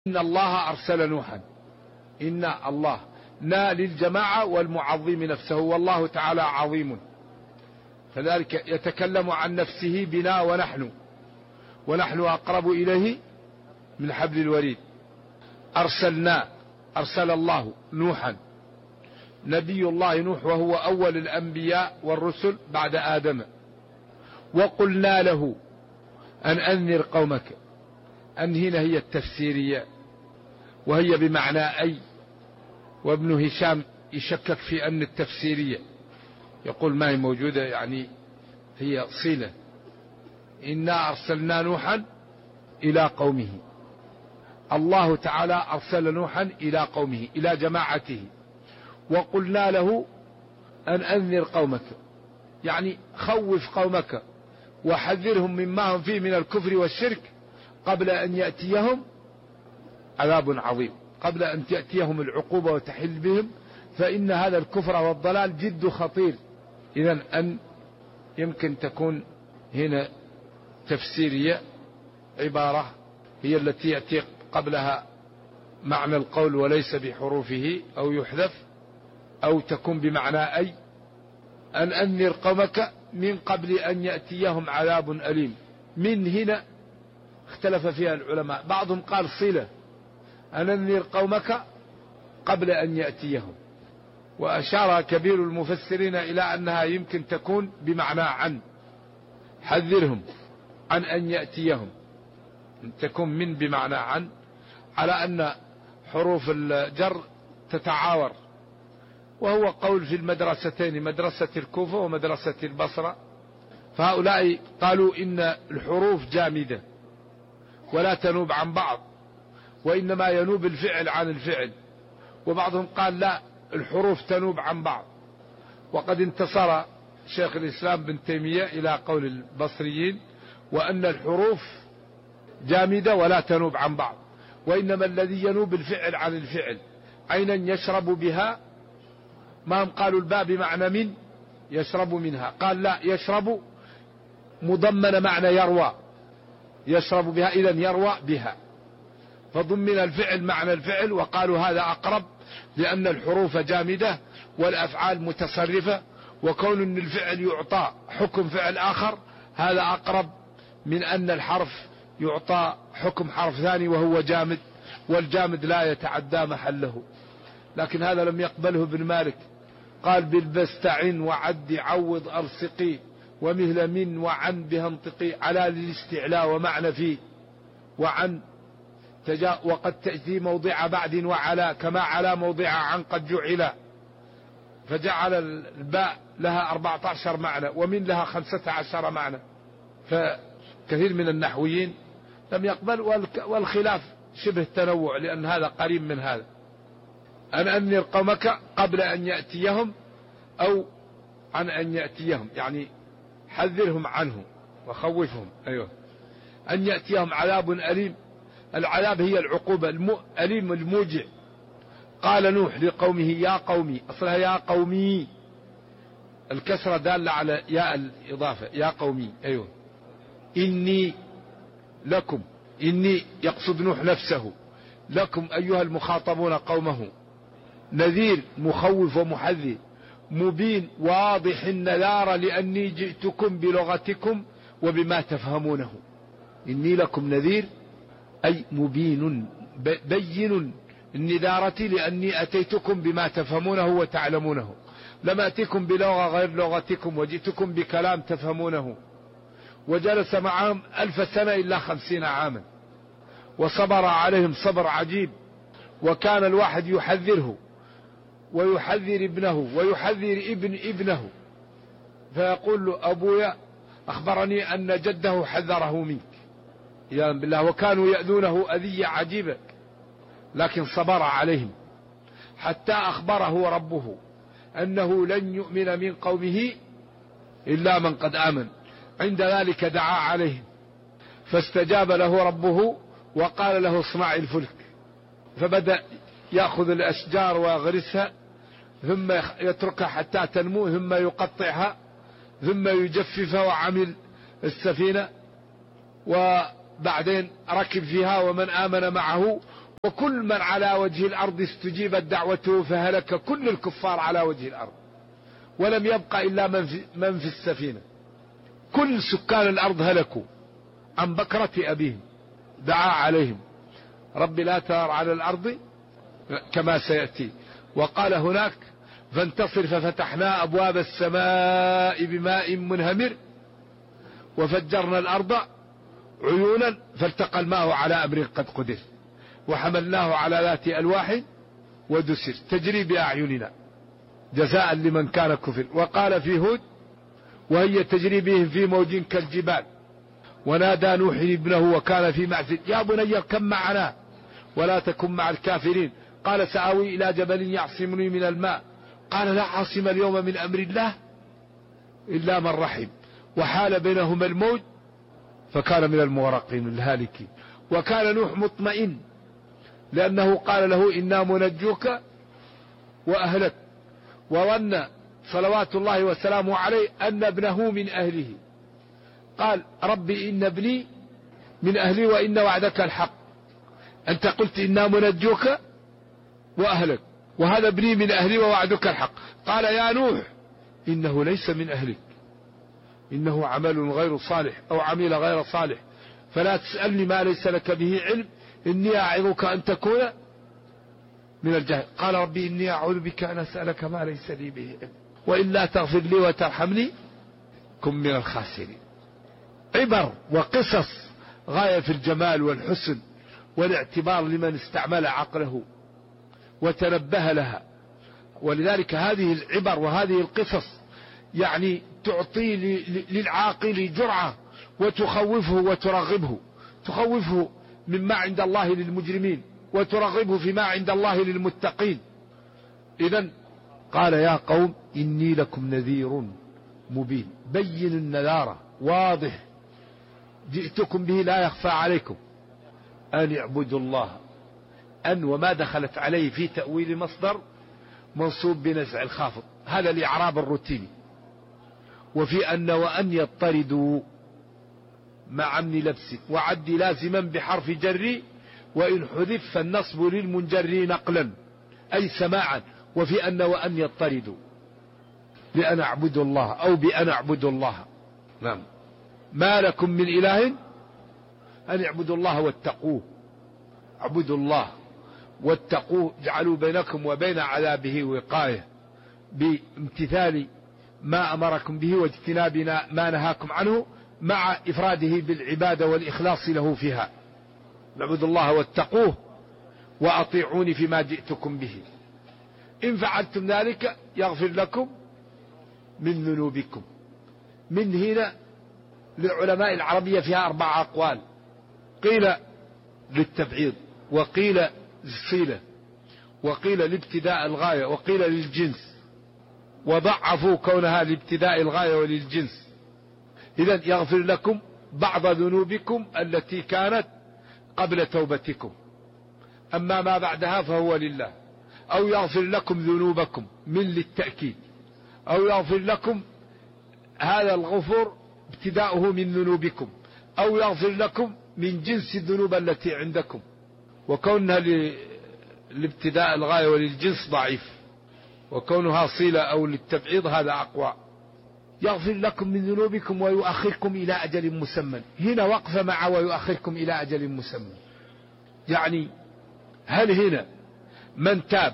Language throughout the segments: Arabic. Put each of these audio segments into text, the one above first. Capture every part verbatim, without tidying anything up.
إن الله أرسل نوحا. إن الله نا للجماعة والمعظم نفسه، والله تعالى عظيم، فذلك يتكلم عن نفسه بنا ونحن ونحن أقرب إليه من حبل الوريد. أرسلنا أرسل الله نوحا، نبي الله نوح وهو أول الأنبياء والرسل بعد آدم. وقلنا له أن أنذر قومك. أن هنا هي التفسيرية، وهي بمعنى أي، وابن هشام يشكك في أن التفسيرية، يقول ما هي موجودة، يعني هي صلة. إنا أرسلنا نوحا إلى قومه. الله تعالى أرسل نوحا إلى قومه، إلى جماعته. وقلنا له أن أنذر قومك، يعني خوف قومك وحذرهم مما هم فيه من الكفر والشرك قبل أن يأتيهم عذاب عظيم، قبل أن تأتيهم العقوبة وتحل بهم، فإن هذا الكفر والضلال جد خطير. إذن أن يمكن تكون هنا تفسيرية، عبارة هي التي يأتي قبلها معنى القول وليس بحروفه أو يحذف، أو تكون بمعنى أي، أن أنذر قومك من قبل أن يأتيهم عذاب أليم. من هنا اختلف فيها العلماء، بعضهم قال صلة، أن أنذر قومك قبل أن يأتيهم، وأشار كبير المفسرين إلى أنها يمكن تكون بمعنى عن، حذرهم عن أن يأتيهم، تكون من بمعنى عن، على أن حروف الجر تتعاور. وهو قول في المدرستين، مدرسة الكوفة ومدرسة البصرة، فهؤلاء قالوا إن الحروف جامدة ولا تنوب عن بعض، وإنما ينوب الفعل عن الفعل. وبعضهم قال لا، الحروف تنوب عن بعض. وقد انتصر شيخ الإسلام بن تيمية إلى قول البصريين، وأن الحروف جامدة ولا تنوب عن بعض، وإنما الذي ينوب الفعل عن الفعل. عينا يشرب بها، ما هم قالوا الباء بمعنى من، يشرب منها، قال لا، يشرب مضمن معنى يروى، يشرب بها، إذن يروى بها، فضمن الفعل معنى الفعل. وقالوا هذا أقرب، لأن الحروف جامدة والأفعال متصرفة، وكون أن الفعل يعطى حكم فعل آخر هذا أقرب من أن الحرف يعطى حكم حرف ثاني وهو جامد، والجامد لا يتعدى محله. لكن هذا لم يقبله ابن مالك، قال بالبستعن وعد عوض أرسقي، ومثل من وعن بها انطقي، على للاستعلاء ومعنى فيه، وعن تجا وقد تأتي موضع بعد وعلى، كما على موضع عن قد جعل، فجعل الباء لها أربعة عشر معنى، ومن لها خمسة عشر معنى. فكثير من النحويين لم يقبل، والخلاف شبه تنوع، لأن هذا قريب من هذا. أن أنذر قومك قبل أن يأتيهم، أو عن أن يأتيهم، يعني حذرهم عنه وخوفهم. أيوه، أن يأتيهم عذاب أليم. العذاب هي العقوبة، الأليم الموجع. قال نوح لقومه يا قومي، أصلها يا قومي، الكسرة دالة على ياء الإضافة، يا قومي. أيوه، إني لكم، إني يقصد نوح نفسه، لكم أيها المخاطبون قومه، نذير مخوف ومحذر، مبين واضح النذار، لأني جئتكم بلغتكم وبما تفهمونه. إني لكم نذير أي مبين بين النذارة، لأني أتيتكم بما تفهمونه وتعلمونه، لم أتيكم بلغة غير لغتكم، وجئتكم بكلام تفهمونه. وجلس معهم ألف سنة إلا خمسين عاما، وصبر عليهم صبر عجيب. وكان الواحد يحذره ويحذر ابنه ويحذر ابن ابنه، فيقول له أبويا أخبرني أن جده حذره منك، يا بالله. وكانوا يأذونه أذية عجيبة، لكن صبر عليهم حتى أخبره ربه أنه لن يؤمن من قومه إلا من قد آمن. عند ذلك دعا عليهم، فاستجاب له ربه وقال له اصنع الفلك. فبدأ يأخذ الأشجار ويغرسها، ثم يتركها حتى تنمو، ثم يقطعها، ثم يجففها، وعمل السفينة، وبعدين ركب فيها ومن آمن معه. وكل من على وجه الأرض استجيبت دعوته فهلك كل الكفار على وجه الأرض، ولم يبق إلا من في, من في السفينة. كل سكان الأرض هلكوا عن بكرة أبيهم. دعا عليهم رب لا تذر على الأرض كما سيأتي. وقال هناك فانتصر ففتحنا أبواب السماء بماء منهمر وفجرنا الأرض عيونا فالتقى الماء على أمر قد قدر وحملناه على ذات ألواح ودسر تجري بأعيننا جزاء لمن كان كفر. وقال في هود وهي تجري بهم في موج كالجبال ونادى نوح ابنه وكان في معزل يا بني اركب معنا ولا تكن مع الكافرين. قال سآوي إلى جبل يعصمني من الماء قال لا عاصم اليوم من أمر الله إلا من رحم وحال بينهما الموج فكان من المغرقين الهالكين. وكان نوح مطمئن لأنه قال له إنا منجوك وأهلك، وظن صلوات الله وسلامه عليه أن ابنه من أهله. قال ربي إن ابني من أهلي وإن وعدك الحق، أنت قلت إنا منجوك وأهلك وهذا ابني من أهلي ووعدك الحق. قال يا نوح إنه ليس من أهلك إنه عمل غير صالح أو عمل غير صالح فلا تسألني ما ليس لك به علم إني أعظك أن تكون من الجاهل. قال ربي إني أعوذ بك أن أسألك ما ليس لي به علم وإلا تغفر لي وترحمني كن من الخاسرين. عبر وقصص غاية في الجمال والحسن والاعتبار لمن استعمل عقله وتنبه لها. ولذلك هذه العبر وهذه القصص يعني تعطي للعاقل جرعة وتخوفه وترغبه، تخوفه مما عند الله للمجرمين وترغبه فيما عند الله للمتقين. إذن قال يا قوم إني لكم نذير مبين بين النذارة واضح جئتكم به لا يخفى عليكم أن اعبدوا الله. أن وما دخلت عليه في تأويل مصدر منصوب بنزع الخافض هذا الإعراب الروتيني. وفي أن وأن يضطردوا مع امن لبس وعد لازما بحرف جر وإن حذف فالنصب للمنجر نقلا أي سماعا. وفي أن وأن يضطردوا بأن اعبدوا الله أو بأن اعبدوا الله. نعم ما لكم من إله أن اعبدوا الله واتقوه. اعبدوا الله واتقوه اجعلوا بينكم وبين عذابه وقاية بامتثال ما أمركم به واجتناب ما نهاكم عنه مع إفراده بالعبادة والإخلاص له فيها. اعبدوا الله واتقوه وأطيعوني فيما جئتكم به إن فعلتم ذلك يغفر لكم من ذنوبكم. من هنا للعلماء العربية فيها أربع أقوال، قيل للتبعيض وقيل للصلة وقيل لابتداء الغاية وقيل للجنس، وضعفوا كونها لابتداء الغاية وللجنس. إذن يغفر لكم بعض ذنوبكم التي كانت قبل توبتكم أما ما بعدها فهو لله. أو يغفر لكم ذنوبكم من للتأكيد، أو يغفر لكم هذا الغفور ابتداؤه من ذنوبكم، أو يغفر لكم من جنس الذنوب التي عندكم. وكونها لابتداء الغاية وللجنس ضعيف، وكونها صلة أو للتبعيض هذا أقوى. يغفر لكم من ذنوبكم ويؤخركم إلى أجل مسمى. هنا وقف مع ويؤخركم إلى أجل مسمى، يعني هل هنا من تاب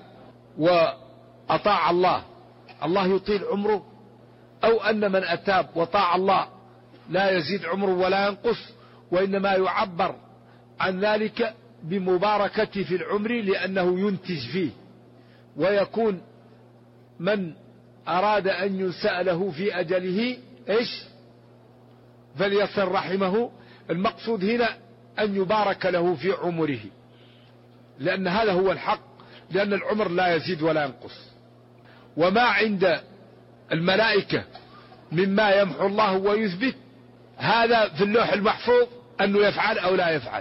وأطاع الله الله يطيل عمره، أو أن من أتاب وطاع الله لا يزيد عمره ولا ينقص، وإنما يعبر عن ذلك بمباركته في العمر لأنه ينتج فيه ويكون من أراد أن ينسأ له في أجله إيش فليصل رحمه. المقصود هنا أن يبارك له في عمره لأن هذا هو الحق، لأن العمر لا يزيد ولا ينقص. وما عند الملائكة مما يمحو الله ويثبت هذا في اللوح المحفوظ أنه يفعل أو لا يفعل.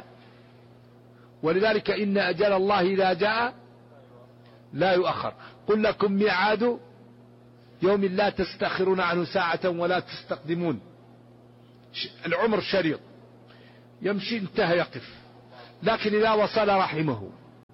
ولذلك إن أجل الله إذا جاء لا يؤخر. قل لكم ميعاد يوم لا تستأخرون عنه ساعة ولا تستقدمون. العمر شريط يمشي انتهى يقف، لكن إذا وصل رحمه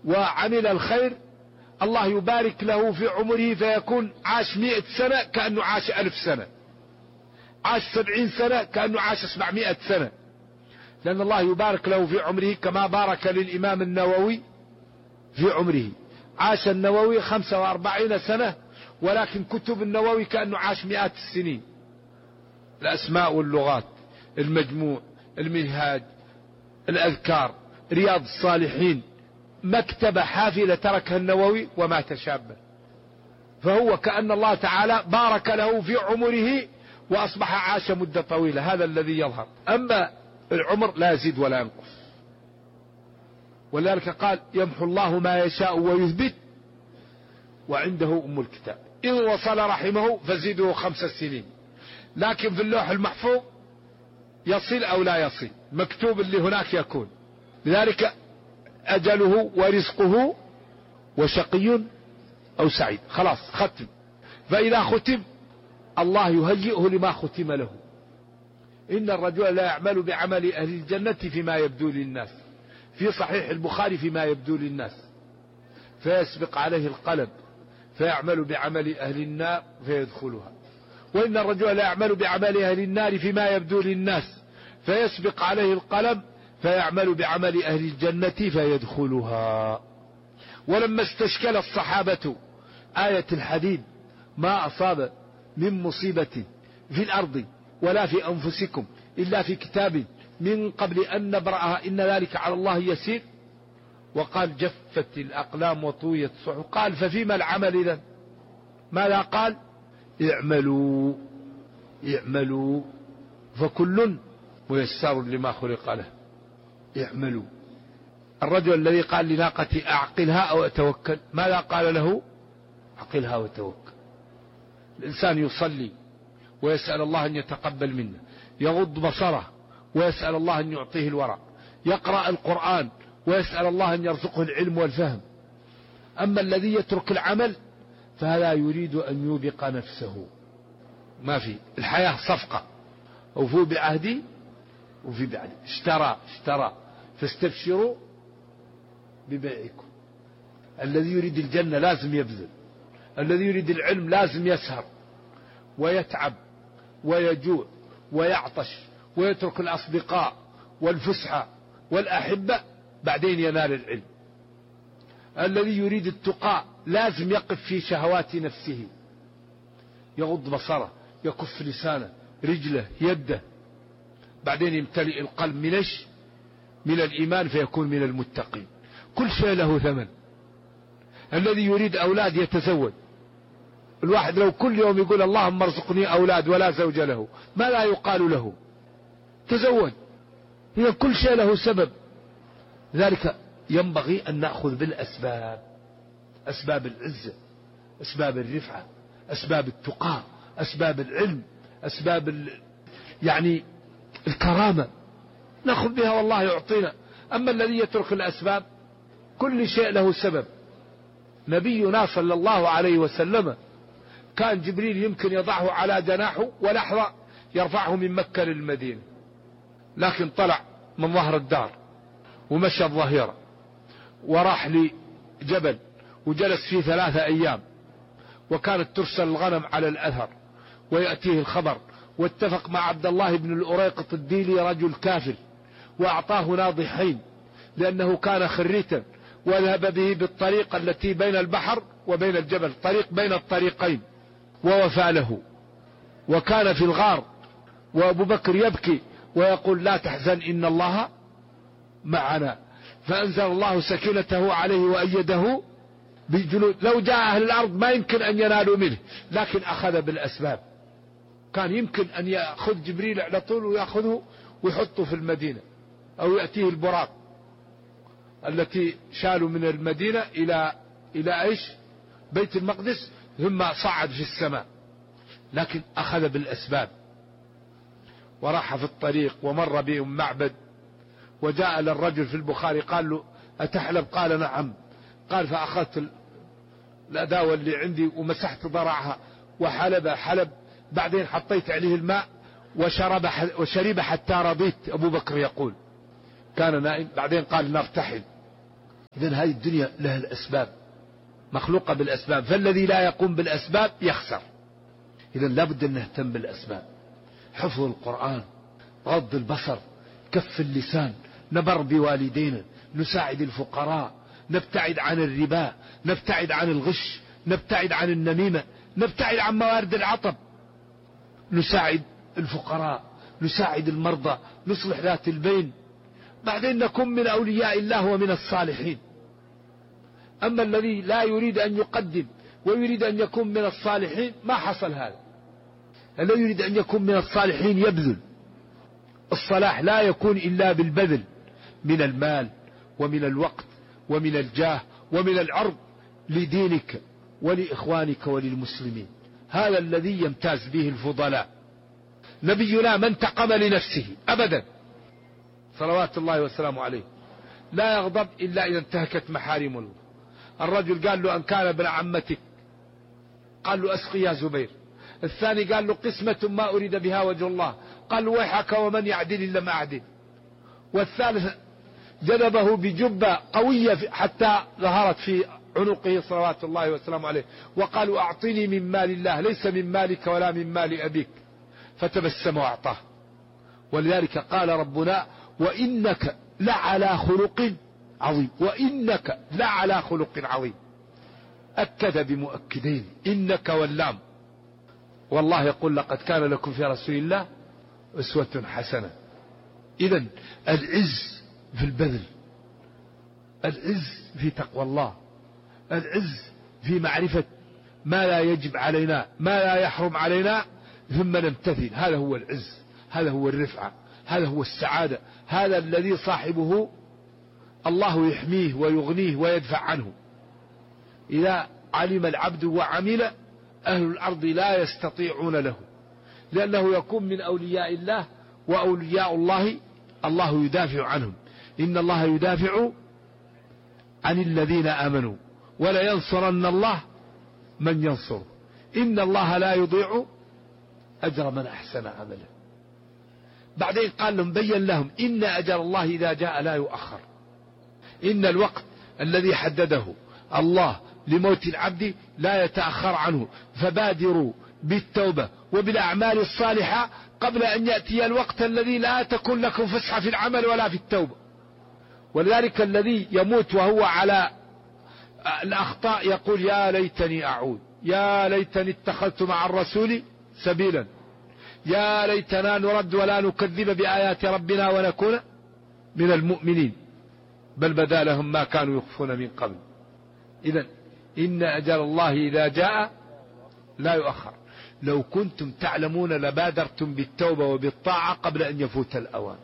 وعمل الخير الله يبارك له في عمره فيكون عاش مئة سنة كأنه عاش ألف سنة، عاش سبعين سنة كأنه عاش سبعمائة سنة، لأن الله يبارك له في عمره كما بارك للإمام النووي في عمره. عاش النووي خمسة وأربعين سنة ولكن كتب النووي كأنه عاش مئات السنين. الأسماء واللغات، المجموع، المنهاج، الأذكار، رياض الصالحين، مكتبة حافلة تركها النووي ومات شابا. فهو كأن الله تعالى بارك له في عمره وأصبح عاش مدة طويلة، هذا الذي يظهر. أما العمر لا يزيد ولا ينقص، ولذلك قال يمحو الله ما يشاء ويثبت وعنده أم الكتاب. إن وصل رحمه فزيده خمس سنين، لكن في اللوح المحفوظ يصل أو لا يصل، مكتوب اللي هناك يكون. لذلك أجله ورزقه وشقي أو سعيد، خلاص ختم. فإذا ختم الله يهيئه لما ختم له. إن الرجل لا يعمل بعمل أهل الجنة فيما يبدو للناس، في صحيح البخاري فيما يبدو للناس، فيسبق عليه القلم فيعمل بعمل أهل النار فيدخلها. وإن الرجل لا يعمل بعمل أهل النار فيما يبدو للناس فيسبق عليه القلم فيعمل بعمل أهل الجنة فيدخلها. ولما استشكل الصحابة آية الحديد ما أصاب من مصيبة في الأرض ولا في أنفسكم إلا في كتاب من قبل أن نبرأها إن ذلك على الله يسير، وقال جفت الأقلام وطويت الصحف، قال ففيما العمل إذن؟ ماذا قال؟ اعملوا اعملوا فكل ميسر لما خلق له. اعملوا. الرجل الذي قال لناقتي أعقلها أو أتوكل، ماذا قال له؟ أعقلها وتوكل. الإنسان يصلي ويسأل الله أن يتقبل منه، يغض بصره ويسأل الله أن يعطيه الورع، يقرأ القرآن ويسأل الله أن يرزقه العلم والفهم. أما الذي يترك العمل فهذا يريد أن يوبق نفسه. ما في الحياة صفقة، أوفوا بعهدي وفي بعدي، اشترى اشترى فاستبشروا ببيعكم. الذي يريد الجنة لازم يبذل، الذي يريد العلم لازم يسهر ويتعب ويجوع ويعطش ويترك الأصدقاء والفسحة والأحبة بعدين ينال العلم. الذي يريد التقاء لازم يقف في شهوات نفسه، يغض بصره، يكف لسانه، رجله، يده، بعدين يمتلئ القلب من ايش؟ من الإيمان فيكون من المتقين. كل شيء له ثمن. الذي يريد أولاد يتزوج. الواحد لو كل يوم يقول اللهم ارزقني أولاد ولا زوج له، ما لا يقال له؟ تزوج. هي كل شيء له سبب. ذلك ينبغي أن نأخذ بالأسباب، أسباب العزة، أسباب الرفعة، أسباب التقى، أسباب العلم، أسباب ال... يعني الكرامة، نأخذ بها والله يعطينا. أما الذي يترك الأسباب كل شيء له سبب. نبينا صلى الله عليه وسلم كان جبريل يمكن يضعه على جناحه ولحظة يرفعه من مكة للمدينة، لكن طلع من ظهر الدار ومشى الظهيرة وراح لجبل وجلس فيه ثلاثة أيام، وكانت ترسل الغنم على الأثر ويأتيه الخبر، واتفق مع عبد الله بن الأريقط الديلي رجل كافر وأعطاه ناضحين لأنه كان خريتا، وذهب به بالطريقة التي بين البحر وبين الجبل، طريق بين الطريقين، ووفى له. وكان في الغار وأبو بكر يبكي ويقول لا تحزن إن الله معنا، فأنزل الله سكينته عليه وأيده بالجنود. لو جاء أهل الأرض ما يمكن أن ينالوا منه، لكن أخذ بالأسباب. كان يمكن أن يأخذ جبريل على طول ويأخذه ويحطه في المدينة، أو يأتيه البراق التي شالوا من المدينة إلى إلى إيش؟ بيت المقدس، ثم صعد في السماء، لكن أخذ بالأسباب. وراح في الطريق ومر بهم معبد، وجاء للرجل في البخاري قال له أتحلب؟ قال نعم. قال فأخذت الأداوة اللي عندي ومسحت ضرعها وحلب حلب، بعدين حطيت عليه الماء وشرب وشرب حتى رضيت. أبو بكر يقول كان نائم، بعدين قال نرتحل. إذن هذه الدنيا لها الأسباب، مخلوقة بالأسباب، فالذي لا يقوم بالأسباب يخسر. إذن لابد أن نهتم بالأسباب، حفظ القرآن، غض البصر، كف اللسان، نبر بوالدينا، نساعد الفقراء، نبتعد عن الربا، نبتعد عن الغش، نبتعد عن النميمة، نبتعد عن موارد العطب، نساعد الفقراء، نساعد المرضى، نصلح ذات البين، بعدين نكون من أولياء الله ومن الصالحين. أما الذي لا يريد أن يقدم ويريد أن يكون من الصالحين ما حصل هذا. الذي يريد أن يكون من الصالحين يبذل. الصلاح لا يكون إلا بالبذل من المال ومن الوقت ومن الجاه ومن العرض لدينك ولإخوانك وللمسلمين. هذا الذي يمتاز به الفضلاء. نبينا ما انتقم لنفسه أبدا صلوات الله وسلامه عليه، لا يغضب إلا إذا انتهكت محارم الله. الرجل قال له أن كان ابن عمتك، قال له أسقي يا زبير. الثاني قال له قسمة ما أريد بها وجه الله، قال له ويحك ومن يعدل إلا ما أعدل. والثالث جذبه بجبة قوية حتى ظهرت في عنقه صلوات الله وسلامه عليه، وقالوا أعطني من مال الله ليس من مالك ولا من مال أبيك، فتبسم وأعطاه. ولذلك قال ربنا وإنك لعلى خلق عظيم، وإنك لعلى خلق عظيم، أكد بمؤكدين إنك واللام. والله يقول لقد كان لكم في رسول الله أسوة حسنة. إذن العز في البذل، العز في تقوى الله، العز في معرفة ما لا يجب علينا، ما لا يحرم علينا، ثم نمتثل. هذا هو العز، هذا هو الرفعة، هذا هو السعادة، هذا الذي صاحبه الله يحميه ويغنيه ويدفع عنه. إذا علم العبد وعمل أهل الأرض لا يستطيعون له، لأنه يكون من أولياء الله، وأولياء الله الله يدافع عنهم. إن الله يدافع عن الذين آمنوا ولا ينصرن الله من ينصره، إن الله لا يضيع أجر من أحسن عملا. بعدين قال لهم بين لهم إن أجر الله إذا جاء لا يؤخر. إن الوقت الذي حدده الله لموت العبد لا يتأخر عنه، فبادروا بالتوبة وبالأعمال الصالحة قبل أن يأتي الوقت الذي لا تكون لكم فسحة في العمل ولا في التوبة. ولذلك الذي يموت وهو على الأخطاء يقول يا ليتني أعود، يا ليتني اتخذت مع الرسول سبيلا، يا ليتنا نرد ولا نكذب بآيات ربنا ونكون من المؤمنين، بل بدا لهم ما كانوا يخفون من قبل. إذن إن أجل الله إذا جاء لا يؤخر. لو كنتم تعلمون لبادرتم بالتوبة وبالطاعة قبل أن يفوت الأوان.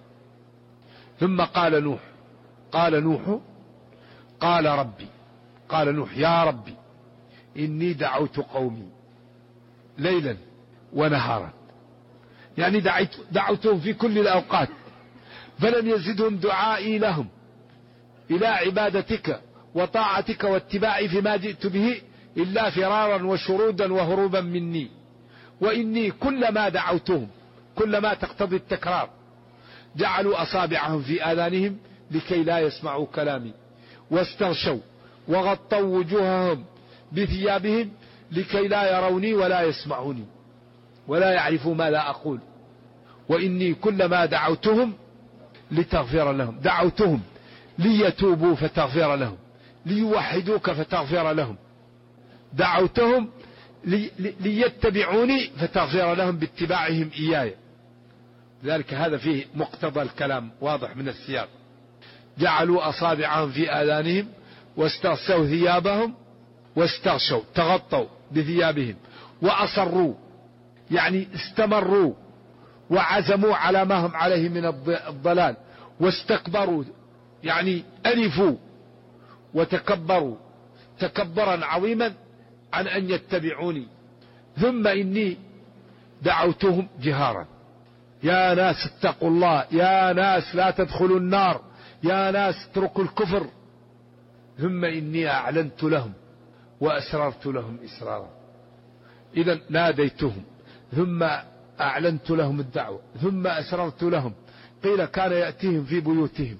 ثم قال نوح، قال نوح قال ربي، قال نوح يا ربي إني دعوت قومي ليلا ونهارا، يعني دعيت دعوتهم في كل الأوقات، فلم يزدهم دعائي لهم إلى عبادتك وطاعتك واتباعي فيما جئت به إلا فرارا وشرودا وهروبا مني. وإني كلما دعوتهم، كلما تقتضي التكرار، جعلوا أصابعهم في آذانهم لكي لا يسمعوا كلامي، واستغشوا وغطوا وجوههم بثيابهم لكي لا يروني ولا يسمعوني ولا يعرفوا ما لا أقول. وإني كلما دعوتهم لتغفر لهم، دعوتهم ليتوبوا فتغفر لهم، ليوحدوك فتغفر لهم، دعوتهم لي ليتبعوني فتغفر لهم باتباعهم إياي. لذلك هذا فيه مقتضى الكلام واضح من السياق. جعلوا أصابعهم في آذانهم واستغشوا ثيابهم، واستغشوا تغطوا بثيابهم، وأصروا يعني استمروا وعزموا على ما هم عليه من الضلال، واستكبروا يعني ألفوا وتكبروا تكبرا عظيما عن أن يتبعوني. ثم إني دعوتهم جهارا، يا ناس اتقوا الله، يا ناس لا تدخلوا النار، يا ناس اتركوا الكفر. ثم إني أعلنت لهم وأسررت لهم إسرارا. إذا ناديتهم ثم أعلنت لهم الدعوة ثم أسررت لهم. قيل كان يأتيهم في بيوتهم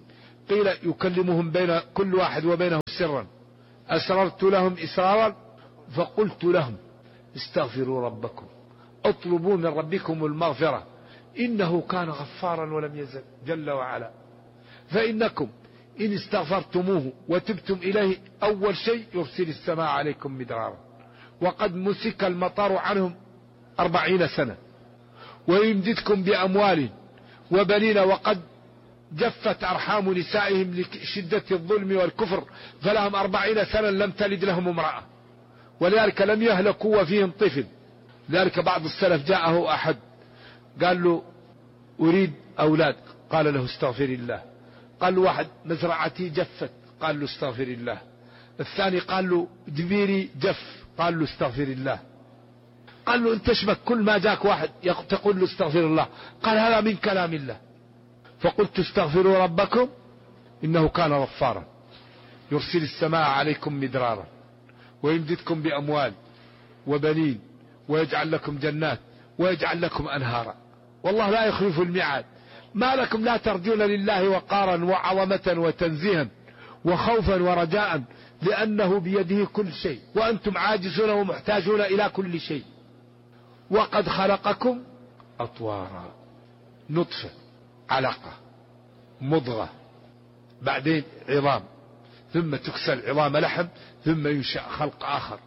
قيل يكلمهم بين كل واحد وبينه سرا، أسررت لهم إسرارا فقلت لهم استغفروا ربكم اطلبوا من ربكم المغفرة إنه كان غفارا ولم يزل جل وعلا. فإنكم إن استغفرتموه وتبتم إليه أول شيء يرسل السماء عليكم مدرارا، وقد مسك المطر عنهم أربعين سنة، ويمددكم بأموال وبنين، وقد جفت أرحام نسائهم لشدة الظلم والكفر، فلهم أربعين سنة لم تلد لهم امرأة، ولذلك لم يهلكوا وفيهم طفل. لذلك بعض السلف جاءه أحد قال له أريد أولاد، قال له استغفر الله. قال له واحد مزرعتي جفت، قال له استغفر الله. الثاني قال له دبيري جف، قال له استغفر الله. قال له انت اشبك كل ما جاك واحد تقول له استغفر الله؟ قال هذا من كلام الله. فقلت استغفروا ربكم إنه كان غفارا يرسل السماء عليكم مدرارا ويمددكم بأموال وبنين ويجعل لكم جنات ويجعل لكم أنهارا، والله لا يخلف الميعاد. ما لكم لا ترجون لله وقارا وعظمة وتنزيها وخوفا ورجاء، لأنه بيده كل شيء وأنتم عاجزون ومحتاجون إلى كل شيء. وقد خلقكم أطوارا، نطفة، علقة، مضغة، بعدين عظام، ثم تكسى العظام لحم، ثم ينشأ خلق آخر.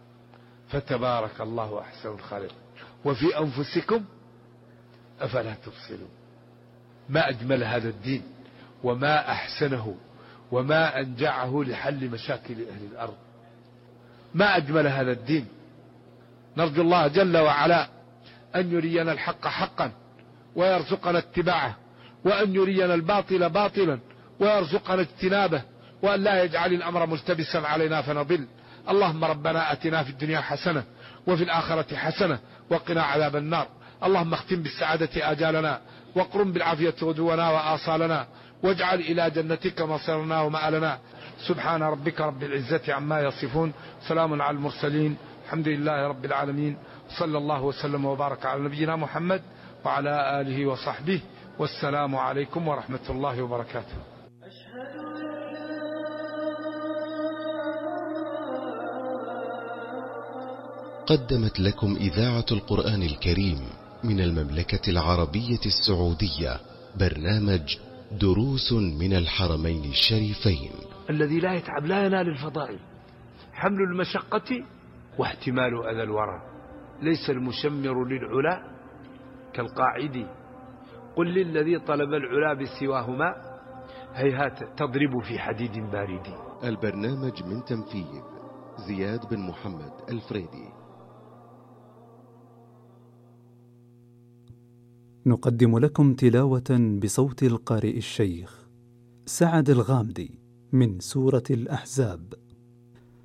فتبارك الله أحسن الخالق. وفي أنفسكم أفلا تبصرون. ما أجمل هذا الدين وما أحسنه وما أنجعه لحل مشاكل أهل الأرض. ما أجمل هذا الدين. نرجو الله جل وعلا أن يرينا الحق حقا ويرزقنا اتباعه، وأن يرينا الباطل باطلا ويرزقنا اجتنابه، وأن لا يجعل الأمر ملتبسا علينا فنضل. اللهم ربنا آتنا في الدنيا حسنة وفي الآخرة حسنة وقنا عذاب النار. اللهم اختم بالسعادة آجالنا، واقرم بالعافية غدونا وآصالنا، واجعل إلى جنتك مصيرنا ومآلنا. سبحان ربك رب العزة عما يصفون، سلام على المرسلين، الحمد لله رب العالمين. صلى الله وسلم وبارك على نبينا محمد وعلى آله وصحبه، والسلام عليكم ورحمة الله وبركاته. قدمت لكم إذاعة القرآن الكريم من المملكة العربية السعودية برنامج دروس من الحرمين الشريفين. الذي لا يتعب لا ينال الفضائل. حمل المشقة واحتمال أذى الورى، ليس المشمر للعلا كالقاعد. قل للذي طلب العلا بسواهما هيهات تضرب في حديد بارد. البرنامج من تنفيذ زياد بن محمد الفريدي. نقدم لكم تلاوة بصوت القارئ الشيخ سعد الغامدي من سورة الأحزاب.